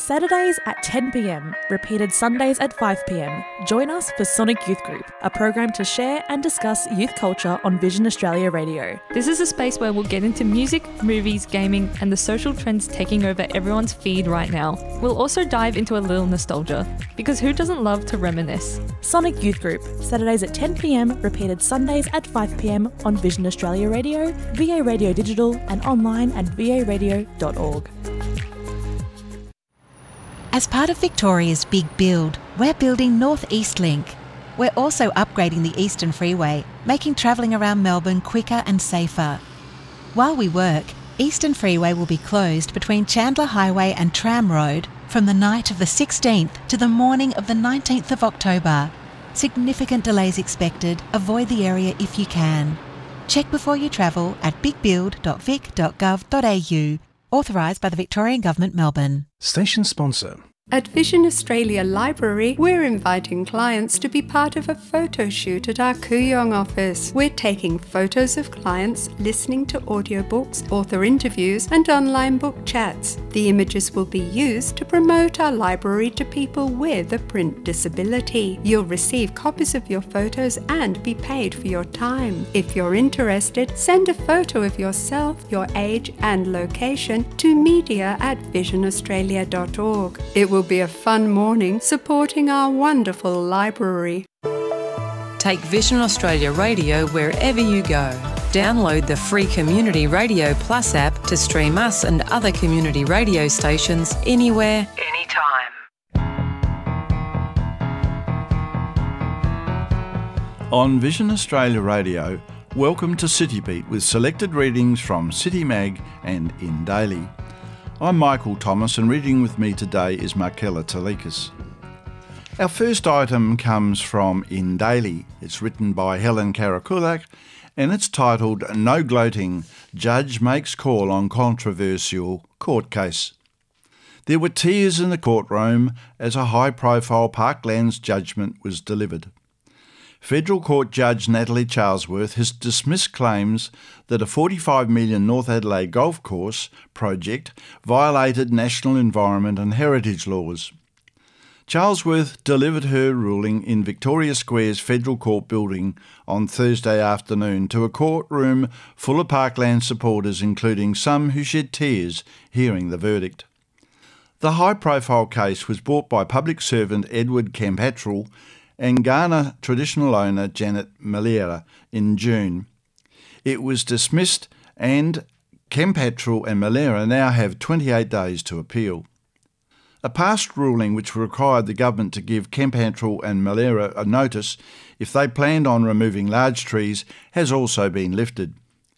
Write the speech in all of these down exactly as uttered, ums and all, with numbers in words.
Saturdays at ten p m, repeated Sundays at five p m. Join us for Sonic Youth Group, a program to share and discuss youth culture on Vision Australia Radio. This is a space where we'll get into music, movies, gaming, and the social trends taking over everyone's feed right now. We'll also dive into a little nostalgia, because who doesn't love to reminisce? Sonic Youth Group, Saturdays at ten p m, repeated Sundays at five p m on Vision Australia Radio, V A Radio Digital, and online at v a radio dot org. As part of Victoria's big build, we're building North East Link. We're also upgrading the Eastern Freeway, making travelling around Melbourne quicker and safer. While we work, Eastern Freeway will be closed between Chandler Highway and Tram Road from the night of the sixteenth to the morning of the nineteenth of October. Significant delays expected. Avoid the area if you can. Check before you travel at big build dot vic dot gov dot a u. Authorised by the Victorian Government, Melbourne. Station sponsor. At Vision Australia Library, we're inviting clients to be part of a photo shoot at our Kooyong office. We're taking photos of clients, listening to audiobooks, author interviews, and online book chats. The images will be used to promote our library to people with a print disability. You'll receive copies of your photos and be paid for your time. If you're interested, send a photo of yourself, your age, and location to media at vision australia dot org. It will be a fun morning supporting our wonderful library. Take Vision Australia Radio wherever you go. Download the free Community Radio Plus app to stream us and other community radio stations anywhere, anytime. On Vision Australia Radio, welcome to City Beat with selected readings from City Mag and In Daily. I'm Michael Thomas, and reading with me today is Markella Talikas. Our first item comes from In Daily. It's written by Helen Karakulak and it's titled No Gloating, Judge Makes Call on Controversial Court Case. There were tears in the courtroom as a high-profile Parklands judgment was delivered. Federal Court Judge Natalie Charlesworth has dismissed claims that a forty-five million dollars North Adelaide Golf Course project violated national environment and heritage laws. Charlesworth delivered her ruling in Victoria Square's Federal Court building on Thursday afternoon to a courtroom full of Parkland supporters, including some who shed tears hearing the verdict. The high-profile case was brought by public servant Edward Kempattrell and Kaurna traditional owner Janet Malera in June. It was dismissed, and Kempattrell and Malera now have twenty-eight days to appeal. A past ruling which required the government to give Kempattrell and Malera a notice if they planned on removing large trees has also been lifted.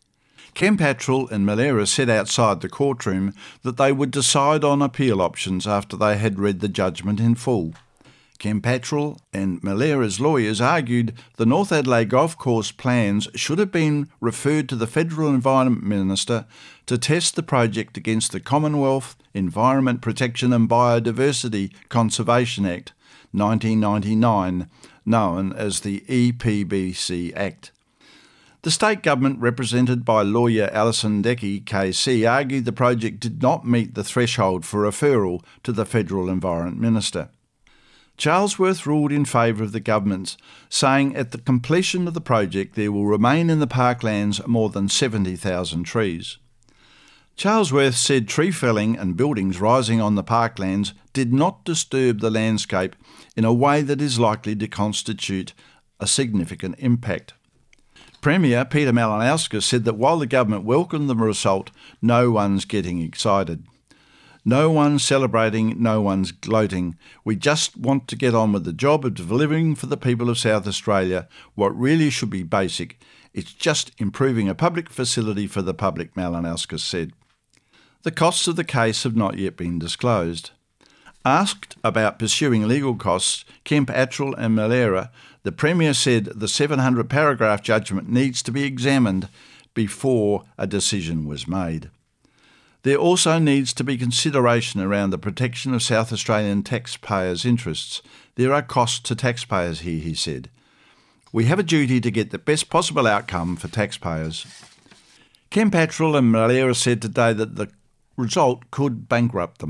Kempattrell and Malera said outside the courtroom that they would decide on appeal options after they had read the judgment in full. Kempattrell and Malera's lawyers argued the North Adelaide Golf Course plans should have been referred to the Federal Environment Minister to test the project against the Commonwealth Environment Protection and Biodiversity Conservation Act nineteen ninety-nine, known as the E P B C Act. The state government, represented by lawyer Alison Decky K C, argued the project did not meet the threshold for referral to the Federal Environment Minister. Charlesworth ruled in favour of the government, saying at the completion of the project there will remain in the parklands more than seventy thousand trees. Charlesworth said tree felling and buildings rising on the parklands did not disturb the landscape in a way that is likely to constitute a significant impact. Premier Peter Malinauskas said that while the government welcomed the result, no one's getting excited. No one's celebrating, no one's gloating. We just want to get on with the job of delivering for the people of South Australia what really should be basic. It's just improving a public facility for the public, Malinauskas said. The costs of the case have not yet been disclosed. Asked about pursuing legal costs, Kempattrell and Malera, the Premier said the seven hundred paragraph judgment needs to be examined before a decision was made. There also needs to be consideration around the protection of South Australian taxpayers' interests. There are costs to taxpayers here, he said. We have a duty to get the best possible outcome for taxpayers. Kempattrell and Malera said today that the result could bankrupt them.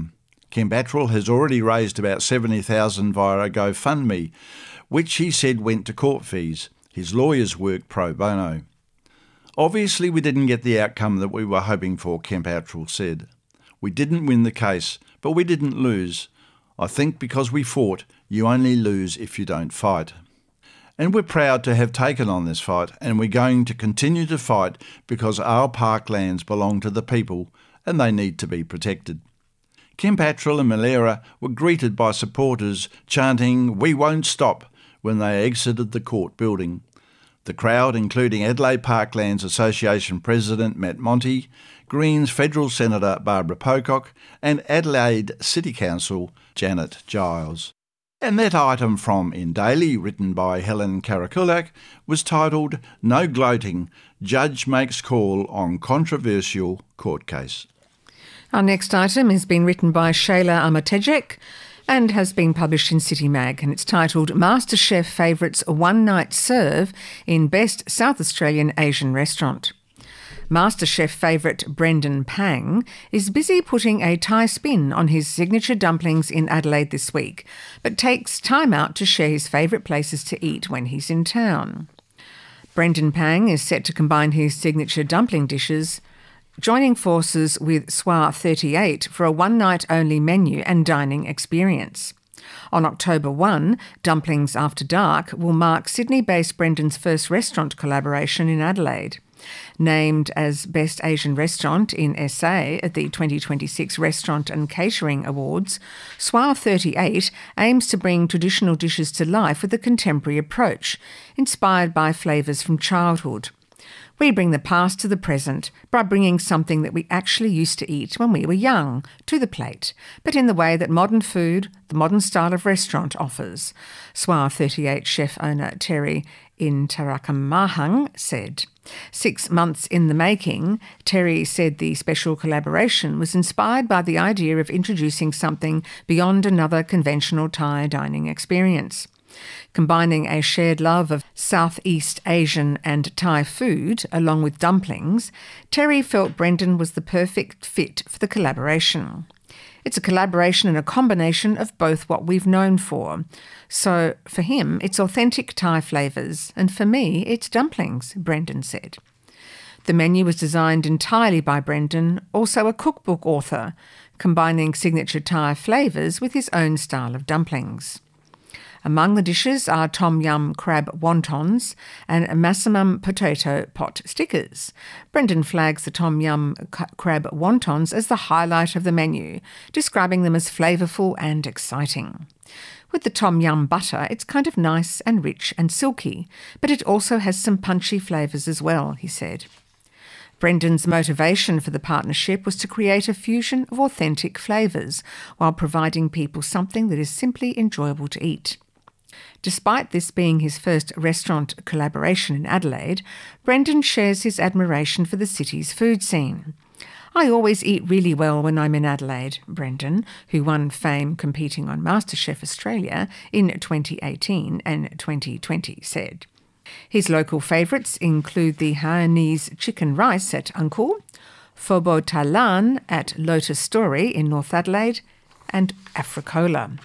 Kemp Attrell has already raised about seventy thousand dollars via a GoFundMe, which he said went to court fees. His lawyers work pro bono. Obviously we didn't get the outcome that we were hoping for, Kemp Attrell said. We didn't win the case, but we didn't lose. I think because we fought, you only lose if you don't fight. And we're proud to have taken on this fight, and we're going to continue to fight because our parklands belong to the people and they need to be protected. Kemp Attrell and Malera were greeted by supporters chanting, "We won't stop," when they exited the court building. The crowd, including Adelaide Parklands Association President Matt Monti, Greens Federal Senator Barbara Pocock and Adelaide City Council Janet Giles. And that item from In Daily, written by Helen Karakulak, was titled "No Gloating, Judge Makes Call on Controversial Court Case." Our next item has been written by Shayla Amatejek and has been published in City Mag, and it's titled MasterChef Favourites One Night Serve in Best South Australian Asian Restaurant. MasterChef favourite Brendan Pang is busy putting a Thai spin on his signature dumplings in Adelaide this week, but takes time out to share his favourite places to eat when he's in town. Brendan Pang is set to combine his signature dumpling dishes, joining forces with Soir thirty-eight for a one-night-only menu and dining experience. On October first, Dumplings After Dark will mark Sydney-based Brendan's first restaurant collaboration in Adelaide. Named as Best Asian Restaurant in S A at the twenty twenty-six Restaurant and Catering Awards, Soir thirty-eight aims to bring traditional dishes to life with a contemporary approach, inspired by flavours from childhood. We bring the past to the present by bringing something that we actually used to eat when we were young to the plate, but in the way that modern food, the modern style of restaurant offers, Soir thirty-eight chef owner Terry Intarakamahang said. Six months in the making, Terry said the special collaboration was inspired by the idea of introducing something beyond another conventional Thai dining experience. Combining a shared love of Southeast Asian and Thai food along with dumplings, Terry felt Brendan was the perfect fit for the collaboration. It's a collaboration and a combination of both what we've known for. So for him, it's authentic Thai flavours, and for me, it's dumplings, Brendan said. The menu was designed entirely by Brendan, also a cookbook author, combining signature Thai flavours with his own style of dumplings. Among the dishes are tom yum crab wontons and massamum potato pot stickers. Brendan flags the tom yum crab wontons as the highlight of the menu, describing them as flavourful and exciting. With the tom yum butter, it's kind of nice and rich and silky, but it also has some punchy flavours as well, he said. Brendan's motivation for the partnership was to create a fusion of authentic flavours while providing people something that is simply enjoyable to eat. Despite this being his first restaurant collaboration in Adelaide, Brendan shares his admiration for the city's food scene. "I always eat really well when I'm in Adelaide," Brendan, who won fame competing on MasterChef Australia in twenty eighteen and twenty twenty, said. His local favourites include the Hainanese chicken rice at Uncle, Phobo Talan at Lotus Story in North Adelaide, and Africola.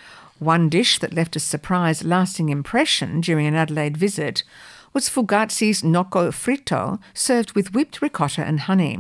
One dish that left a surprise lasting impression during an Adelaide visit was Fugazi's gnocco fritto, served with whipped ricotta and honey.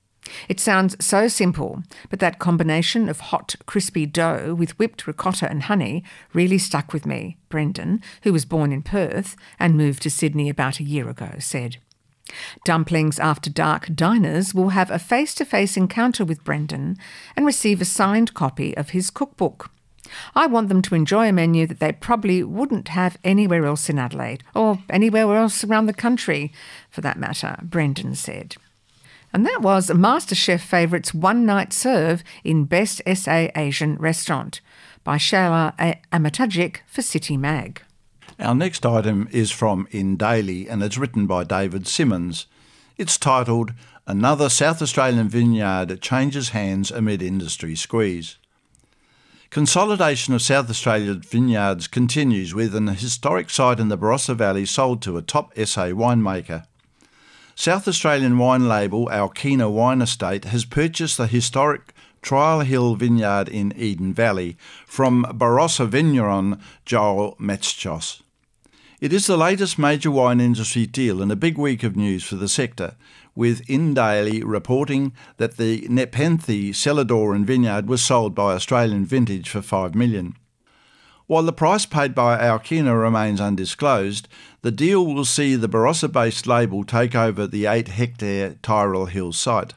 It sounds so simple, but that combination of hot, crispy dough with whipped ricotta and honey really stuck with me, Brendan, who was born in Perth and moved to Sydney about a year ago, said. Dumplings After Dark diners will have a face-to-face encounter with Brendan and receive a signed copy of his cookbook. "I want them to enjoy a menu that they probably wouldn't have anywhere else in Adelaide, or anywhere else around the country, for that matter," Brendan said. And that was MasterChef Favourites One Night Serve in Best S A Asian Restaurant by Shayla Amatejek for City Mag. Our next item is from In Daily and it's written by David Simmons. It's titled Another South Australian Vineyard Changes Hands Amid Industry Squeeze. Consolidation of South Australian vineyards continues with an historic site in the Barossa Valley sold to a top S A winemaker. South Australian wine label Alkena Wine Estate has purchased the historic Trial Hill Vineyard in Eden Valley, from Barossa vigneron Joel Metschos. It is the latest major wine industry deal and a big week of news for the sector, with InDaily reporting that the Nepenthe Celador vineyard was sold by Australian Vintage for five million dollars. While the price paid by Alkena remains undisclosed, the deal will see the Barossa-based label take over the eight hectare Tyrrell Hill site.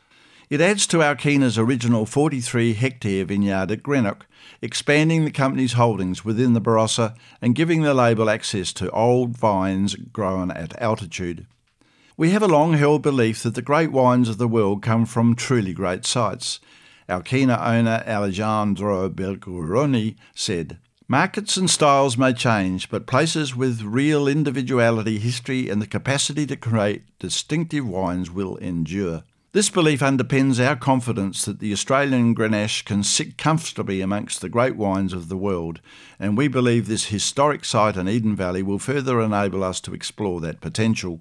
It adds to Alkena's original forty-three hectare vineyard at Greenock, expanding the company's holdings within the Barossa and giving the label access to old vines grown at altitude. We have a long-held belief that the great wines of the world come from truly great sites. Alkena owner Alejandro Belgoroni said, "Markets and styles may change, but places with real individuality, history and the capacity to create distinctive wines will endure." This belief underpins our confidence that the Australian Grenache can sit comfortably amongst the great wines of the world, and we believe this historic site in Eden Valley will further enable us to explore that potential.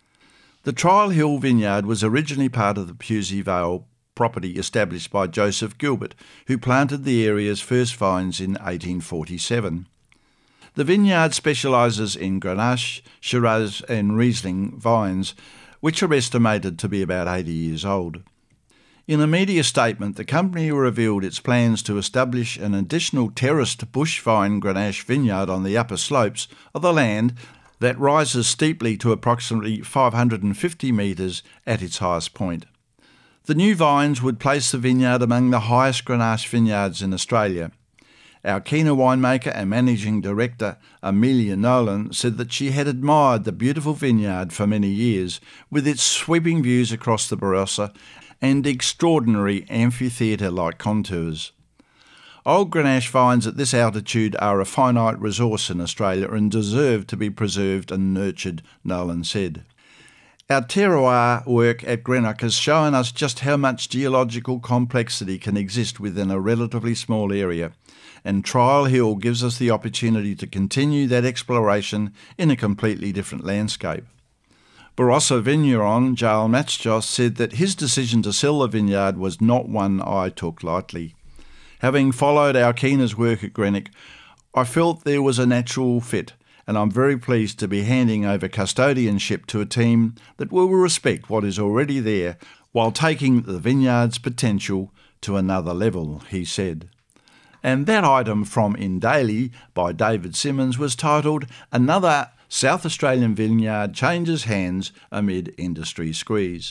The Trial Hill Vineyard was originally part of the Pewsey Vale property established by Joseph Gilbert, who planted the area's first vines in eighteen forty-seven. The vineyard specialises in Grenache, Shiraz and Riesling vines, which are estimated to be about eighty years old. In a media statement, the company revealed its plans to establish an additional terraced bush vine Grenache vineyard on the upper slopes of the land that rises steeply to approximately five hundred fifty metres at its highest point. The new vines would place the vineyard among the highest Grenache vineyards in Australia. Alkena winemaker and managing director Amelia Nolan said that she had admired the beautiful vineyard for many years, with its sweeping views across the Barossa and extraordinary amphitheatre-like contours. Old Grenache vines at this altitude are a finite resource in Australia and deserve to be preserved and nurtured, Nolan said. Our terroir work at Greenock has shown us just how much geological complexity can exist within a relatively small area, and Trial Hill gives us the opportunity to continue that exploration in a completely different landscape. Barossa vigneron Joel Metschos said that his decision to sell the vineyard was not one I took lightly. Having followed Alkena's work at Greenock, I felt there was a natural fit, and I'm very pleased to be handing over custodianship to a team that will respect what is already there while taking the vineyard's potential to another level, he said. And that item from InDaily by David Simmons was titled "Another South Australian Vineyard Changes Hands Amid Industry Squeeze."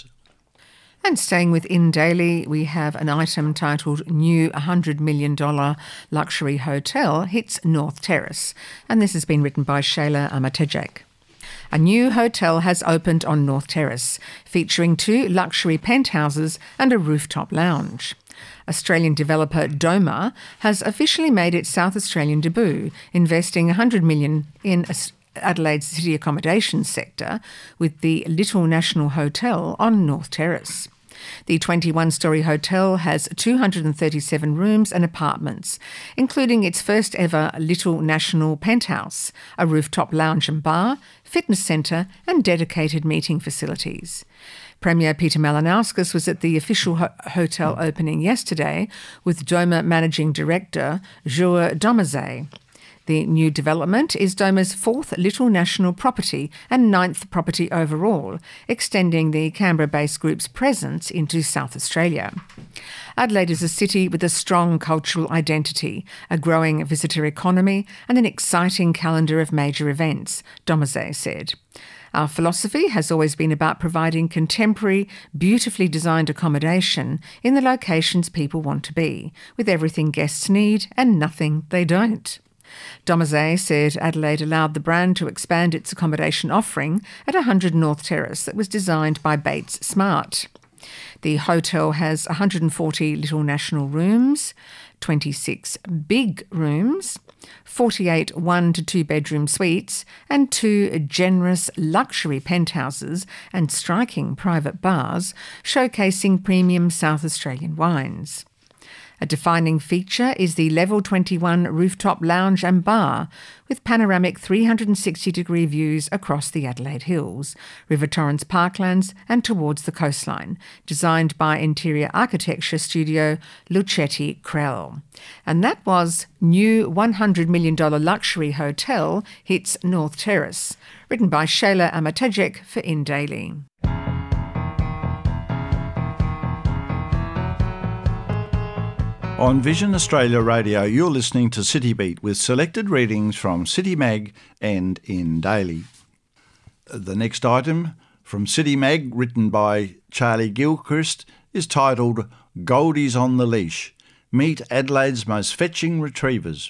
And staying with InDaily, we have an item titled "New one hundred million dollars Luxury Hotel Hits North Terrace," and this has been written by Shayla Amatejak. A new hotel has opened on North Terrace, featuring two luxury penthouses and a rooftop lounge. Australian developer Doma has officially made its South Australian debut, investing one hundred million dollars in Adelaide's city accommodation sector with the Little National Hotel on North Terrace. The twenty-one-storey hotel has two hundred thirty-seven rooms and apartments, including its first ever Little National penthouse, a rooftop lounge and bar, fitness centre and dedicated meeting facilities. Premier Peter Malinauskas was at the official ho- hotel opening yesterday with Doma Managing Director Jour Domazet. The new development is Doma's fourth Little National property and ninth property overall, extending the Canberra-based group's presence into South Australia. Adelaide is a city with a strong cultural identity, a growing visitor economy and an exciting calendar of major events, Domazet said. Our philosophy has always been about providing contemporary, beautifully designed accommodation in the locations people want to be, with everything guests need and nothing they don't. Domazet said Adelaide allowed the brand to expand its accommodation offering at one hundred North Terrace that was designed by Bates Smart. The hotel has one hundred forty Little National rooms, twenty-six big rooms, forty-eight one to two bedroom suites and two generous luxury penthouses and striking private bars showcasing premium South Australian wines. A defining feature is the Level twenty-one rooftop lounge and bar with panoramic three hundred sixty degree views across the Adelaide Hills, River Torrens Parklands and towards the coastline, designed by interior architecture studio Lucetti Krell. And that was New one hundred million dollars Luxury Hotel Hits North Terrace, written by Shayla Amatejek for In Daily. On Vision Australia Radio, you're listening to City Beat with selected readings from City Mag and In Daily. The next item from City Mag, written by Charlie Gilchrist, is titled Goldies on the Leash. Meet Adelaide's most fetching retrievers.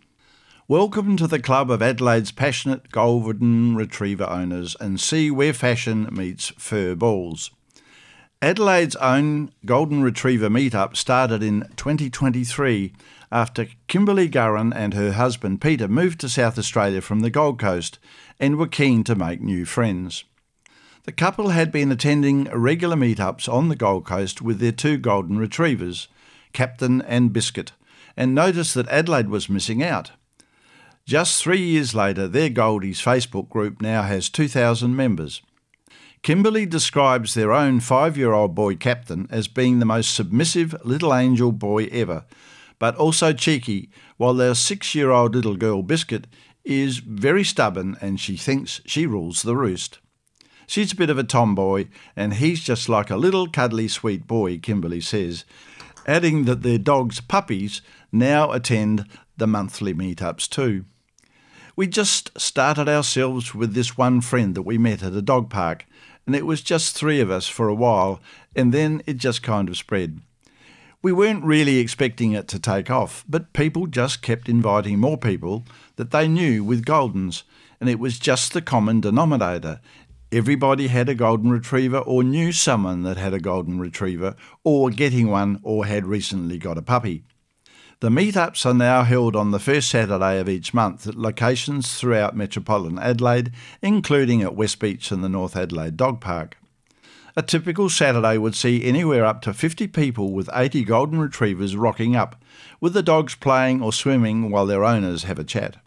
Welcome to the club of Adelaide's passionate golden retriever owners and see where fashion meets fur balls. Adelaide's own Golden Retriever meetup started in twenty twenty-three after Kimberly Gurran and her husband Peter moved to South Australia from the Gold Coast and were keen to make new friends. The couple had been attending regular meetups on the Gold Coast with their two Golden Retrievers, Captain and Biscuit, and noticed that Adelaide was missing out. Just three years later, their Goldies Facebook group now has two thousand members. Kimberly describes their own five-year-old boy Captain as being the most submissive little angel boy ever, but also cheeky, while their six-year-old little girl Biscuit is very stubborn and she thinks she rules the roost. She's a bit of a tomboy and he's just like a little cuddly sweet boy, Kimberly says, adding that their dog's puppies now attend the monthly meetups too. We just started ourselves with this one friend that we met at a dog park, and it was just three of us for a while, and then it just kind of spread. We weren't really expecting it to take off, but people just kept inviting more people that they knew with Goldens, and it was just the common denominator. Everybody had a Golden Retriever or knew someone that had a Golden Retriever, or getting one, or had recently got a puppy. The meetups are now held on the first Saturday of each month at locations throughout metropolitan Adelaide, including at West Beach and the North Adelaide Dog Park. A typical Saturday would see anywhere up to fifty people with eighty Golden Retrievers rocking up, with the dogs playing or swimming while their owners have a chat.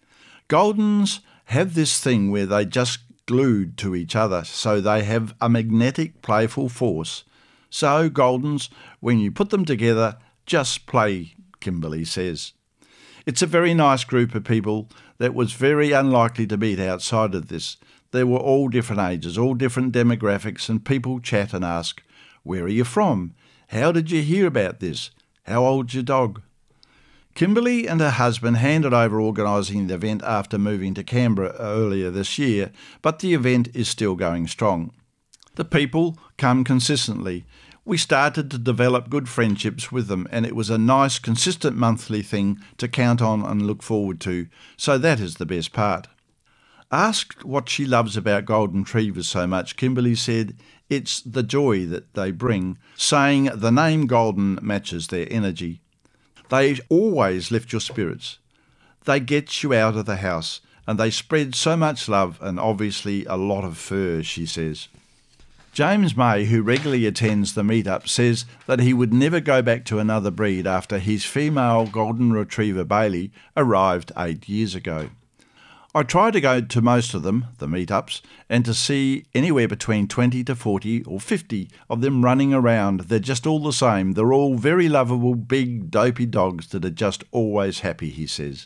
Goldens have this thing where they just glued to each other, so they have a magnetic, playful force. So Goldens, when you put them together, just play, Kimberly says. It's a very nice group of people that was very unlikely to meet outside of this. They were all different ages, all different demographics, and people chat and ask, "Where are you from? How did you hear about this? How old's your dog?" Kimberly and her husband handed over organising the event after moving to Canberra earlier this year, but the event is still going strong. The people come consistently. We started to develop good friendships with them, and it was a nice, consistent monthly thing to count on and look forward to, so that is the best part. Asked what she loves about Golden Retrievers so much, Kimberly said, "It's the joy that they bring," saying the name Golden matches their energy. They always lift your spirits. They get you out of the house, and they spread so much love and obviously a lot of fur, she says. James May, who regularly attends the meetup, says that he would never go back to another breed after his female Golden Retriever Bailey arrived eight years ago. I try to go to most of them, the meetups, and to see anywhere between twenty to forty or fifty of them running around. They're just all the same. They're all very lovable, big, dopey dogs that are just always happy, he says.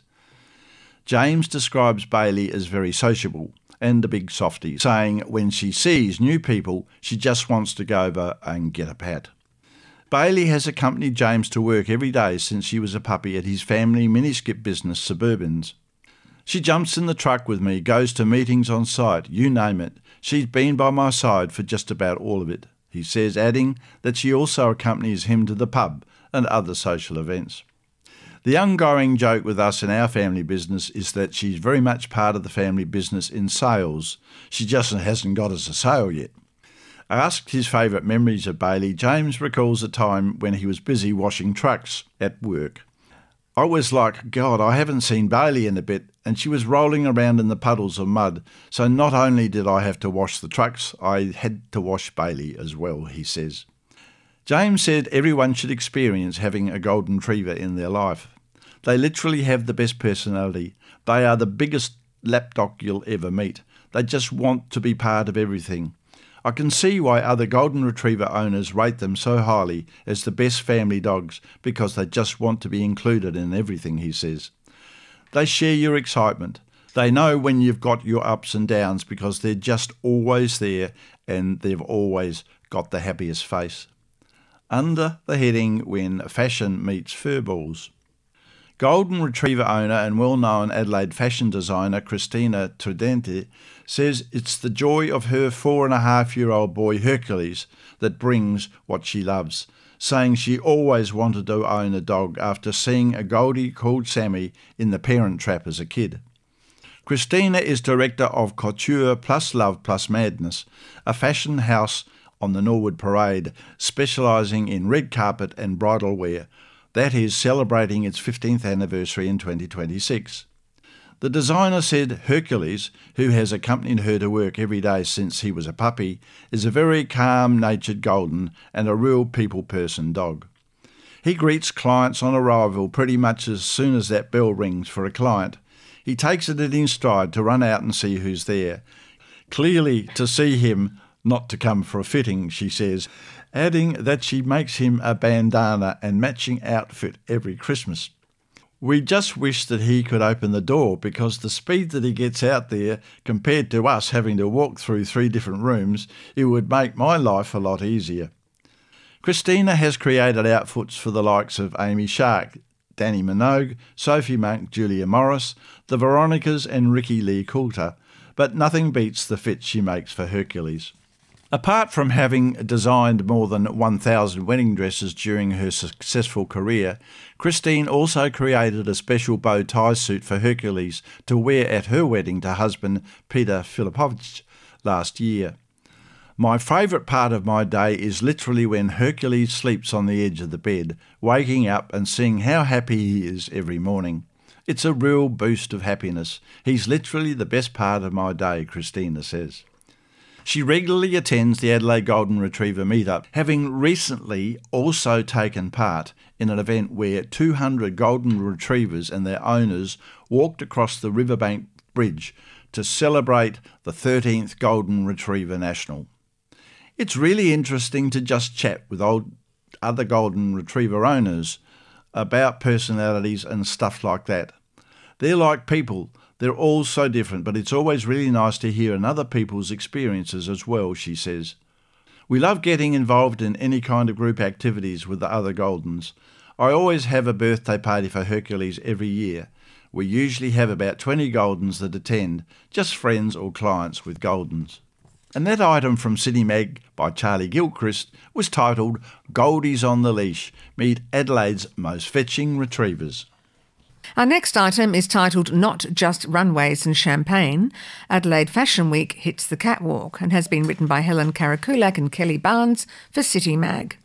James describes Bailey as very sociable and a big softie, saying when she sees new people, she just wants to go over and get a pat. Bailey has accompanied James to work every day since she was a puppy at his family mini-skip business, Suburbans. She jumps in the truck with me, goes to meetings on site, you name it. She's been by my side for just about all of it, he says, adding that she also accompanies him to the pub and other social events. The ongoing joke with us in our family business is that she's very much part of the family business in sales. She just hasn't got us a sale yet. Asked his favourite memories of Bailey, James recalls a time when he was busy washing trucks at work. I was like, God, I haven't seen Bailey in a bit, and she was rolling around in the puddles of mud, so not only did I have to wash the trucks, I had to wash Bailey as well, he says. James said everyone should experience having a golden retriever in their life. They literally have the best personality. They are the biggest lapdog you'll ever meet. They just want to be part of everything. I can see why other golden retriever owners rate them so highly as the best family dogs, because they just want to be included in everything, he says. They share your excitement. They know when you've got your ups and downs because they're just always there and they've always got the happiest face. Under the heading When Fashion Meets Furballs. Golden Retriever owner and well-known Adelaide fashion designer Christina Tridente says it's the joy of her four-and-a-half-year-old boy Hercules that brings what she loves, saying she always wanted to own a dog after seeing a Goldie called Sammy in The Parent Trap as a kid. Christina is director of Couture Plus Love Plus Madness, a fashion house on the Norwood Parade, specialising in red carpet and bridal wear, that is celebrating its fifteenth anniversary in twenty twenty-six. The designer said Hercules, who has accompanied her to work every day since he was a puppy, is a very calm-natured golden and a real people person dog. He greets clients on arrival pretty much as soon as that bell rings for a client. He takes it in stride to run out and see who's there. Clearly to see him, not to come for a fitting, she says, adding that she makes him a bandana and matching outfit every Christmas. We just wish that he could open the door, because the speed that he gets out there, compared to us having to walk through three different rooms, it would make my life a lot easier. Christina has created outfits for the likes of Amy Shark, Danny Minogue, Sophie Monk, Julia Morris, the Veronicas and Ricky Lee Coulter, but nothing beats the fit she makes for Hercules. Apart from having designed more than one thousand wedding dresses during her successful career, Christine also created a special bow tie suit for Hercules to wear at her wedding to husband Peter Filipovich last year. My favourite part of my day is literally when Hercules sleeps on the edge of the bed, waking up and seeing how happy he is every morning. It's a real boost of happiness. He's literally the best part of my day, Christina says. She regularly attends the Adelaide Golden Retriever meetup, having recently also taken part in an event where two hundred Golden Retrievers and their owners walked across the Riverbank Bridge to celebrate the thirteenth Golden Retriever National. It's really interesting to just chat with old other Golden Retriever owners about personalities and stuff like that. They're like people. They're all so different, but it's always really nice to hear other people's experiences as well, she says. We love getting involved in any kind of group activities with the other Goldens. I always have a birthday party for Hercules every year. We usually have about twenty Goldens that attend, just friends or clients with Goldens. And that item from City Mag by Charlie Gilchrist was titled Goldies on the Leash, Meet Adelaide's Most Fetching Retrievers. Our next item is titled Not Just Runways and Champagne. Adelaide Fashion Week hits the catwalk and has been written by Helen Karakulak and Kelly Barnes for City Mag.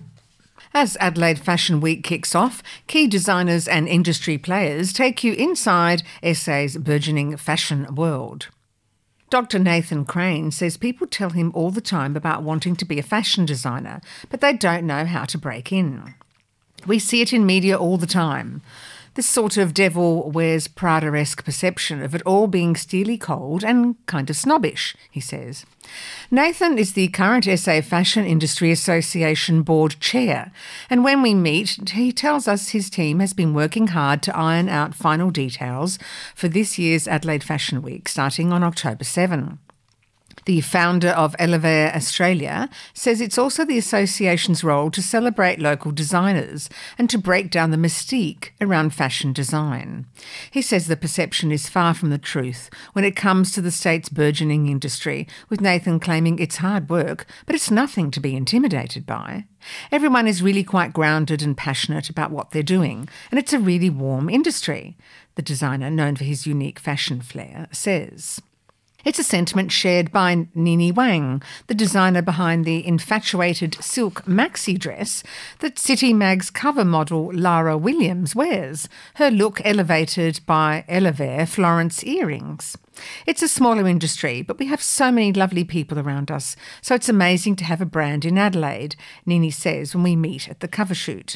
As Adelaide Fashion Week kicks off, key designers and industry players take you inside S A's burgeoning fashion world. Doctor Nathan Crane says people tell him all the time about wanting to be a fashion designer, but they don't know how to break in. We see it in media all the time. This sort of Devil Wears Prada-esque perception of it all being steely cold and kind of snobbish, he says. Nathan is the current S A Fashion Industry Association Board Chair, and when we meet, he tells us his team has been working hard to iron out final details for this year's Adelaide Fashion Week, starting on October seventh. The founder of Elevare Australia says it's also the association's role to celebrate local designers and to break down the mystique around fashion design. He says the perception is far from the truth when it comes to the state's burgeoning industry, with Nathan claiming it's hard work, but it's nothing to be intimidated by. Everyone is really quite grounded and passionate about what they're doing, and it's a really warm industry, the designer, known for his unique fashion flair, says. It's a sentiment shared by Nini Wang, the designer behind the infatuated silk maxi dress that City Mag's cover model Lara Williams wears, her look elevated by Elevair Florence earrings. It's a smaller industry, but we have so many lovely people around us, so it's amazing to have a brand in Adelaide, Nini says when we meet at the cover shoot.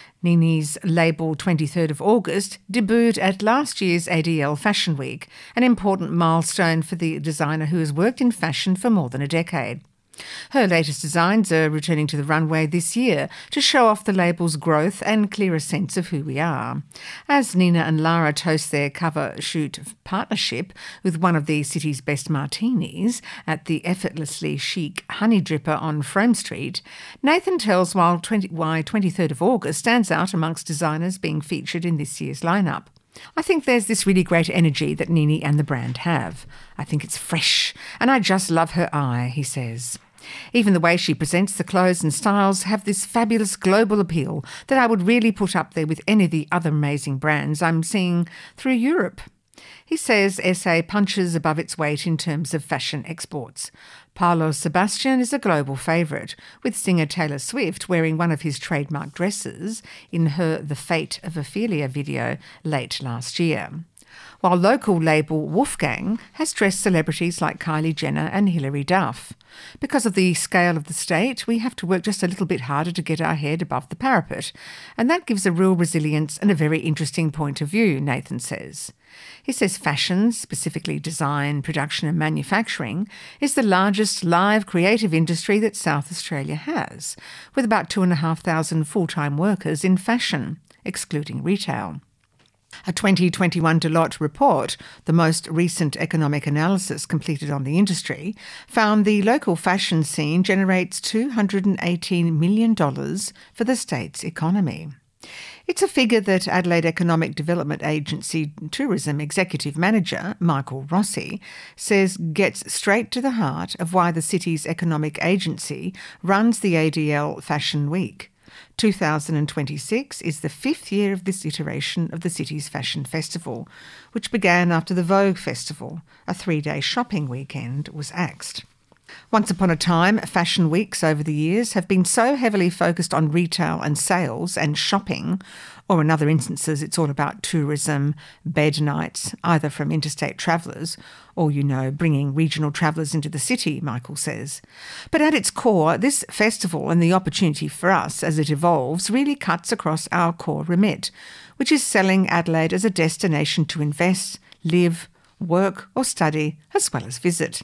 Nini's label twenty-third of August debuted at last year's A D L Fashion Week, an important milestone for the designer who has worked in fashion for more than a decade. Her latest designs are returning to the runway this year to show off the label's growth and clearer sense of who we are. As Nina and Lara toast their cover shoot partnership with one of the city's best martinis at the effortlessly chic Honey Dripper on Frome Street, Nathan tells why twenty-third of August stands out amongst designers being featured in this year's lineup. I think there's this really great energy that Nini and the brand have. I think it's fresh, and I just love her eye, he says. Even the way she presents the clothes and styles have this fabulous global appeal that I would really put up there with any of the other amazing brands I'm seeing through Europe. He says S A punches above its weight in terms of fashion exports. Paolo Sebastian is a global favourite, with singer Taylor Swift wearing one of his trademark dresses in her The Fate of Ophelia video late last year. While local label Wolfgang has dressed celebrities like Kylie Jenner and Hilary Duff. Because of the scale of the state, we have to work just a little bit harder to get our head above the parapet, and that gives a real resilience and a very interesting point of view, Nathan says. He says fashion, specifically design, production and manufacturing, is the largest live creative industry that South Australia has, with about two and a half thousand full-time workers in fashion, excluding retail. A twenty twenty-one Deloitte report, the most recent economic analysis completed on the industry, found the local fashion scene generates two hundred eighteen million dollars for the state's economy. It's a figure that Adelaide Economic Development Agency Tourism Executive Manager Michael Rossi says gets straight to the heart of why the city's economic agency runs the A D L Fashion Week. two thousand twenty-six is the fifth year of this iteration of the city's fashion festival, which began after the Vogue Festival, a three-day shopping weekend, was axed. Once upon a time, fashion weeks over the years have been so heavily focused on retail and sales and shopping, or in other instances it's all about tourism, bed nights, either from interstate travellers or, you know, bringing regional travellers into the city, Michael says. But at its core, this festival and the opportunity for us as it evolves really cuts across our core remit, which is selling Adelaide as a destination to invest, live, work or study, as well as visit.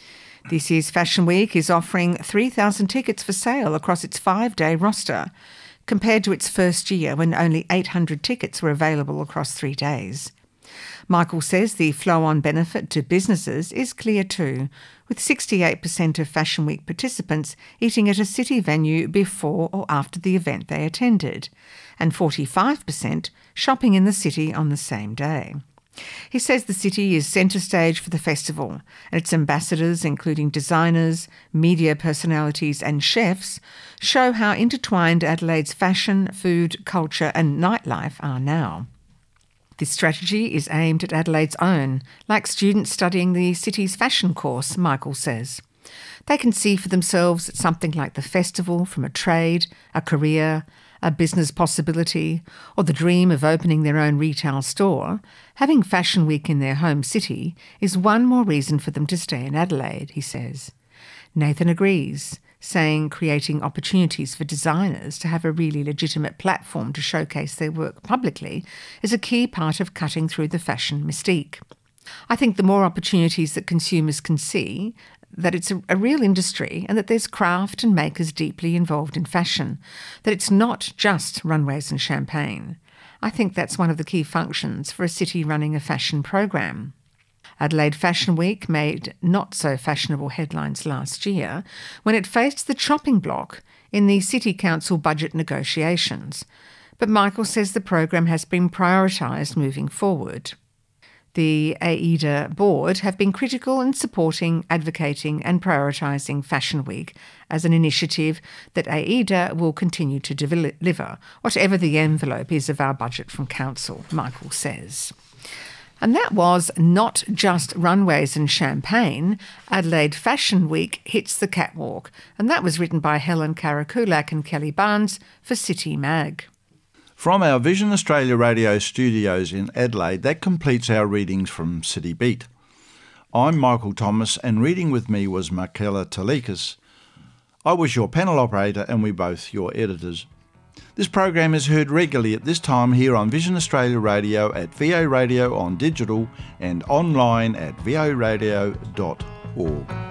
This year's Fashion Week is offering three thousand tickets for sale across its five-day roster, compared to its first year when only eight hundred tickets were available across three days. Michael says the flow-on benefit to businesses is clear too, with sixty-eight percent of Fashion Week participants eating at a city venue before or after the event they attended, and forty-five percent shopping in the city on the same day. He says the city is centre stage for the festival, and its ambassadors, including designers, media personalities and chefs, show how intertwined Adelaide's fashion, food, culture and nightlife are now. This strategy is aimed at Adelaide's own, like students studying the city's fashion course, Michael says. They can see for themselves something like the festival from a trade, a career, a business possibility, or the dream of opening their own retail store. Having Fashion Week in their home city is one more reason for them to stay in Adelaide, he says. Nathan agrees, saying creating opportunities for designers to have a really legitimate platform to showcase their work publicly is a key part of cutting through the fashion mystique. I think the more opportunities that consumers can see, that it's a, a real industry and that there's craft and makers deeply involved in fashion, that it's not just runways and champagne. I think that's one of the key functions for a city running a fashion program. Adelaide Fashion Week made not-so-fashionable headlines last year when it faced the chopping block in the City Council budget negotiations, but Michael says the program has been prioritised moving forward. The AIDA board have been critical in supporting, advocating and prioritising Fashion Week as an initiative that AIDA will continue to deliver, whatever the envelope is of our budget from Council, Michael says. And that was Not Just Runways and Champagne, Adelaide Fashion Week Hits the Catwalk. And that was written by Helen Karakulak and Kelly Barnes for City Mag. From our Vision Australia Radio studios in Adelaide, that completes our readings from City Beat. I'm Michael Thomas, and reading with me was Michaela Talikas. I was your panel operator and we both your editors. This program is heard regularly at this time here on Vision Australia Radio at V O Radio on digital and online at v o radio dot org.